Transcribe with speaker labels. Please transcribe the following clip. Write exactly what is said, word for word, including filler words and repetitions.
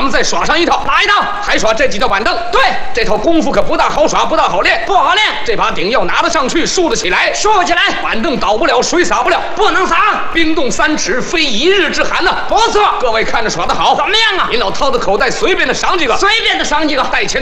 Speaker 1: 们再耍上一套。
Speaker 2: 哪一套？
Speaker 1: 还耍这几条板凳。
Speaker 2: 对，
Speaker 1: 这套功夫可不大好耍，不大好练，
Speaker 2: 不好练。
Speaker 1: 这把顶要拿得上去，竖得起来，
Speaker 2: 竖起来，
Speaker 1: 板凳倒不了，水洒不了，
Speaker 2: 不能洒。
Speaker 1: 冰冻三尺，非一日之寒呐。
Speaker 2: 不错，
Speaker 1: 各位看着耍得好，
Speaker 2: 怎么样啊？
Speaker 1: 您老掏的口袋，随便的赏几个，
Speaker 2: 随便的赏几个，
Speaker 1: 带钱。